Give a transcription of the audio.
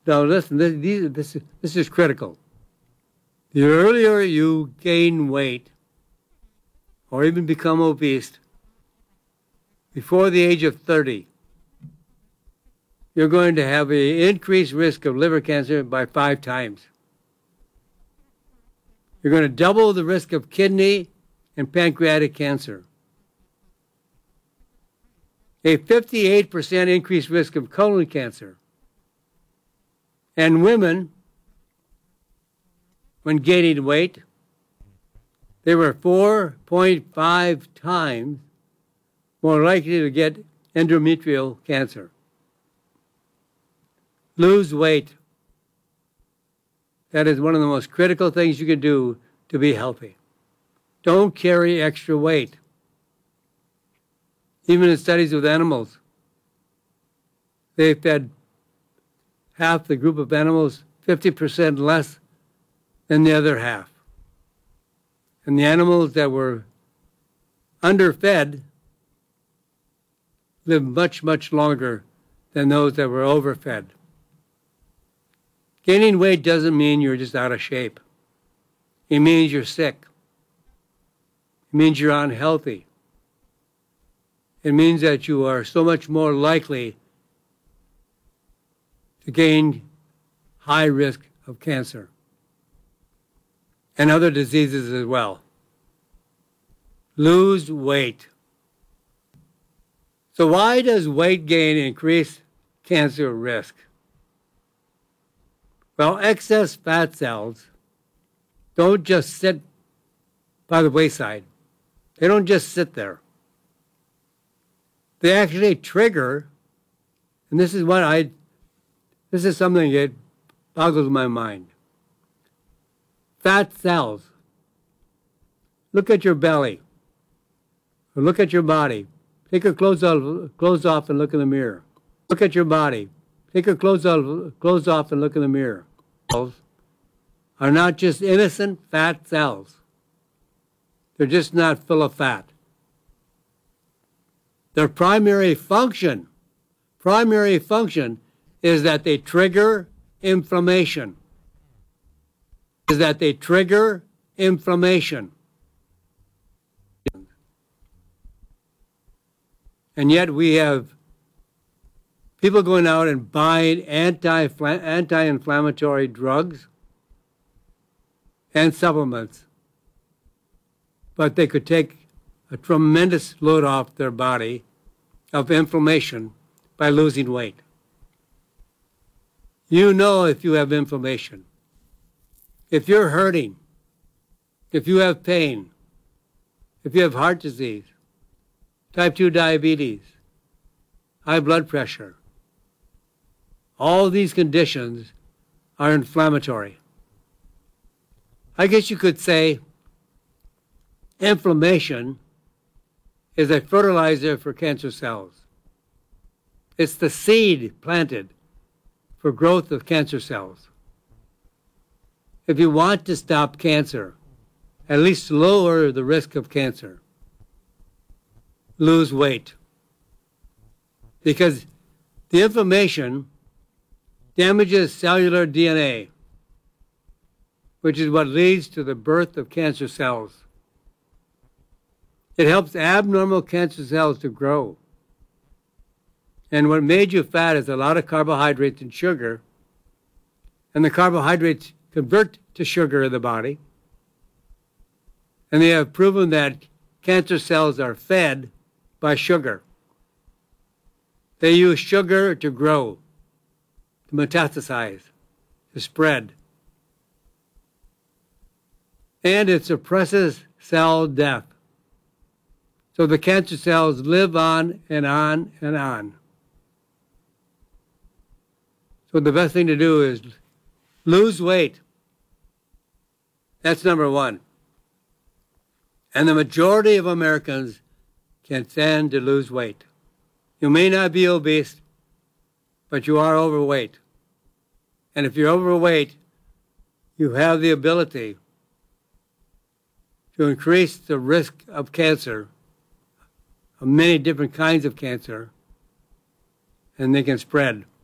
Now listen, this is critical. The earlier you gain weight or even become obese, before the age of 30, you're going to have an increased risk of liver cancer by 5 times. You're going to double the risk of kidney and pancreatic cancer. A 58% increased risk of colon cancer. And women, when gaining weight, they were 4.5 times more likely to get endometrial cancer. Lose weight. That is one of the most critical things you can do to be healthy. Don't carry extra weight. Even in studies with animals, they fed half the group of animals 50% less than the other half. And the animals that were underfed lived much, much longer than those that were overfed. Gaining weight doesn't mean you're just out of shape. It means you're sick. It means you're unhealthy. It means that you are so much more likely to gain high risk of cancer and other diseases as well. Lose weight. So why does weight gain increase cancer risk? Well, excess fat cells don't just sit by the wayside. They don't just sit there. They actually trigger, and this is something that boggles my mind. Fat cells. Look at your belly, or look at your body. Take your clothes off and look in the mirror. Look at your body. Take your clothes off and look in the mirror. Cells are not just innocent fat cells. They're just not full of fat. Their primary function is that they trigger inflammation. And yet we have people going out and buying anti-inflammatory drugs and supplements. But they could take a tremendous load off their body of inflammation by losing weight. You know if you have inflammation, if you're hurting, if you have pain, if you have heart disease, type 2 diabetes, high blood pressure. All these conditions are inflammatory. I guess you could say inflammation is a fertilizer for cancer cells. It's the seed planted for growth of cancer cells. If you want to stop cancer, at least lower the risk of cancer, lose weight. Because the inflammation damages cellular DNA, which is what leads to the birth of cancer cells. It helps abnormal cancer cells to grow. And what made you fat is a lot of carbohydrates and sugar, and the carbohydrates convert to sugar in the body. And they have proven that cancer cells are fed by sugar. They use sugar to grow, to metastasize, to spread. And it suppresses cell death. So the cancer cells live on and on and on. So the best thing to do is lose weight. That's number one. And the majority of Americans can stand to lose weight. You may not be obese, but you are overweight. And if you're overweight, you have the ability to increase the risk of cancer, of many different kinds of cancer, and they can spread.